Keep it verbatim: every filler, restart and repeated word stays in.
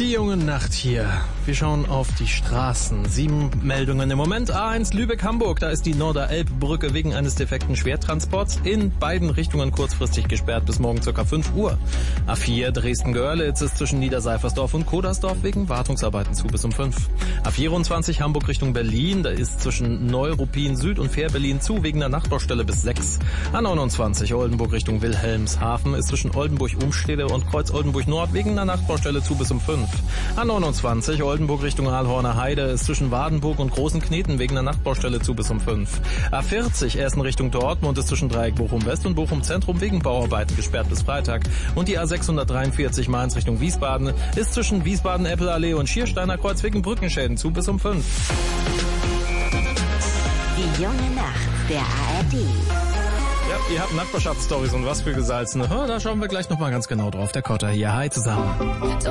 Die junge Nacht hier. Wir schauen auf die Straßen. Sieben Meldungen im Moment. A eins Lübeck-Hamburg. Da ist die Norderelbbrücke wegen eines defekten Schwertransports in beiden Richtungen kurzfristig gesperrt bis morgen ca. fünf Uhr. A vier Dresden-Görlitz ist zwischen Niederseifersdorf und Kodersdorf wegen Wartungsarbeiten zu bis um fünf. A vierundzwanzig Hamburg Richtung Berlin. Da ist zwischen Neuruppin Süd und Fähr-Berlin zu wegen der Nachbaustelle bis sechs. A neunundzwanzig Oldenburg Richtung Wilhelmshaven ist zwischen Oldenburg-Umstede und Kreuz-Oldenburg-Nord wegen der Nachbaustelle zu bis um fünf. A neunundzwanzig Oldenburg Richtung Aalhorner Heide ist zwischen Wadenburg und Großen Kneten wegen der Nachbaustelle zu bis um fünf. A vierzig Essen Richtung Dortmund ist zwischen Dreieck Bochum West und Bochum Zentrum wegen Bauarbeiten gesperrt bis Freitag. Und die A sechshundertdreiundvierzig Mainz Richtung Wiesbaden ist zwischen Wiesbaden-Eppelallee und Schiersteiner Kreuz wegen Brückenschäden zu bis um fünf. Die junge Nacht der A R D. Ja, ihr habt Nachbarschaftsstories und was für Gesalzene. Da schauen wir gleich nochmal ganz genau drauf. Der Kotter hier. Hi zusammen.